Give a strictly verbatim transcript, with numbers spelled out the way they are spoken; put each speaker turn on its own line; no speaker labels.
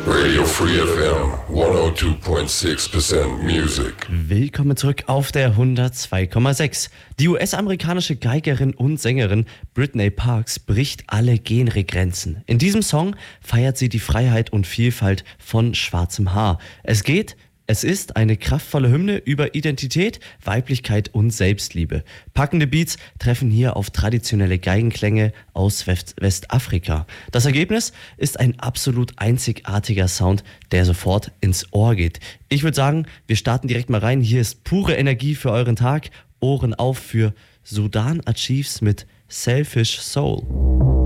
Radio Free F M, hundertzwei Komma sechs Prozent Music.
Willkommen zurück auf der hundertzwei Komma sechs. Die U S-amerikanische Geigerin und Sängerin Britney Parks bricht alle Genregrenzen. In diesem Song feiert sie die Freiheit und Vielfalt von schwarzem Haar. Es geht Es ist eine kraftvolle Hymne über Identität, Weiblichkeit und Selbstliebe. Packende Beats treffen hier auf traditionelle Geigenklänge aus West- Westafrika. Das Ergebnis ist ein absolut einzigartiger Sound, der sofort ins Ohr geht. Ich würde sagen, wir starten direkt mal rein. Hier ist pure Energie für euren Tag. Ohren auf für Sudan Achieves mit Selfish Soul.